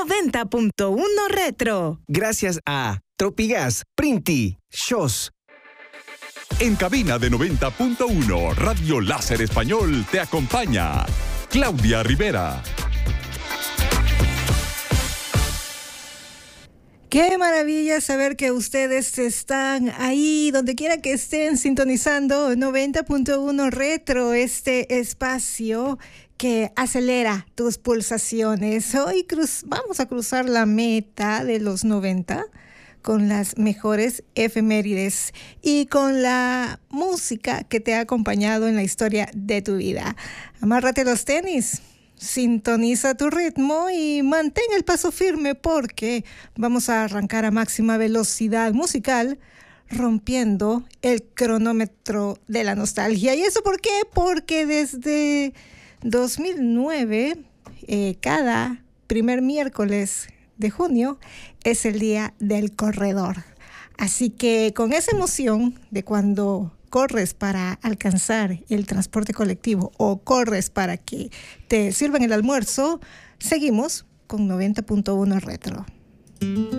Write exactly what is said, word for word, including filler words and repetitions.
noventa punto uno Retro. Gracias a Tropigas, Printi, Shows. En cabina de noventa punto uno, Radio Láser Español te acompaña Claudia Rivera. Qué maravilla saber que ustedes están ahí, donde quiera que estén sintonizando noventa punto uno Retro, este espacio que acelera tus pulsaciones. Hoy cruz, vamos a cruzar la meta de los noventa con las mejores efemérides y con la música que te ha acompañado en la historia de tu vida. Amárrate los tenis. Sintoniza tu ritmo y mantén el paso firme porque vamos a arrancar a máxima velocidad musical rompiendo el cronómetro de la nostalgia. ¿Y eso por qué? Porque desde dos mil nueve, eh, cada primer miércoles de junio es el Día del Corredor. Así que con esa emoción de cuando corres para alcanzar el transporte colectivo o corres para que te sirvan el almuerzo, seguimos con noventa punto uno Retro.